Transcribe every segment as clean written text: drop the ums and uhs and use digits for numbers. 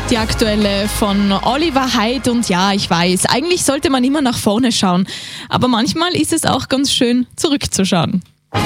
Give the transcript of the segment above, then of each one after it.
Die aktuelle von Oliver Heid und ja, ich weiß, eigentlich sollte man immer nach vorne schauen, aber manchmal ist es auch ganz schön zurückzuschauen.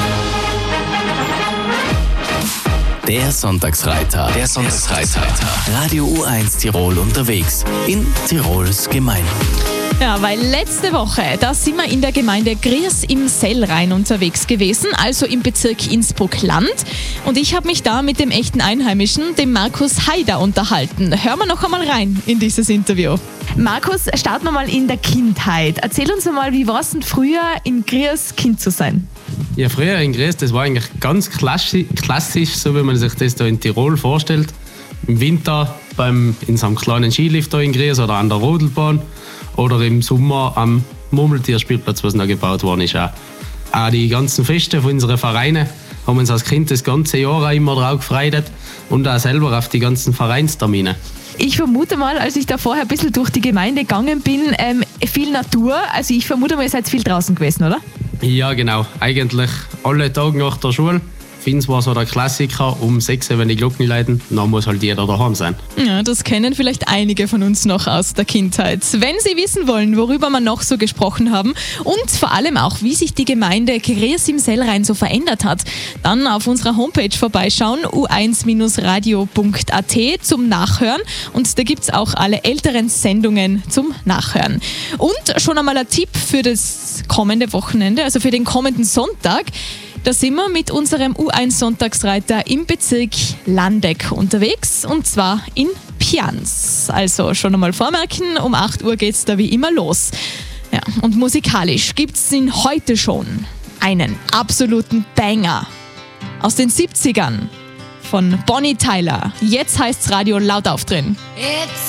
Der Sonntagsreiter. Radio U1 Tirol unterwegs in Tirols Gemeinden. Ja, weil letzte Woche, da sind wir in der Gemeinde Griers im Sellrhein unterwegs gewesen, also im Bezirk Innsbruck-Land. Und ich habe mich da mit dem echten Einheimischen, dem Markus Haider, unterhalten. Hören wir noch einmal rein in dieses Interview. Markus, starten wir mal in der Kindheit. Erzähl uns einmal, wie war es denn früher in Griers Kind zu sein? Ja, früher in Griers, das war eigentlich ganz klassisch, so wie man sich das da in Tirol vorstellt. Im Winter in so einem kleinen Skilift da in Griers oder an der Rodelbahn. Oder im Sommer am Murmeltierspielplatz, was noch gebaut worden ist. Auch die ganzen Feste von unseren Vereinen haben uns als Kind das ganze Jahr immer drauf gefreut und auch selber auf die ganzen Vereinstermine. Ich vermute mal, als ich da vorher ein bisschen durch die Gemeinde gegangen bin, viel Natur. Also ich vermute mal, ihr seid viel draußen gewesen, oder? Ja, genau. Eigentlich alle Tage nach der Schule. Fins war so der Klassiker, um 6 Uhr, wenn die Glocken läuten, dann muss halt jeder daheim sein. Ja, das kennen vielleicht einige von uns noch aus der Kindheit. Wenn Sie wissen wollen, worüber wir noch so gesprochen haben und vor allem auch, wie sich die Gemeinde Griers im Sellrhein so verändert hat, dann auf unserer Homepage vorbeischauen, u1-radio.at zum Nachhören. Und da gibt es auch alle älteren Sendungen zum Nachhören. Und schon einmal ein Tipp für das kommende Wochenende, also für den kommenden Sonntag. Da sind wir mit unserem U1-Sonntagsreiter im Bezirk Landeck unterwegs und zwar in Pians. Also schon einmal vormerken, um 8 Uhr geht es da wie immer los. Ja, und musikalisch gibt es heute schon einen absoluten Banger aus den 70ern von Bonnie Tyler. Jetzt heißt's Radio laut aufdrehen.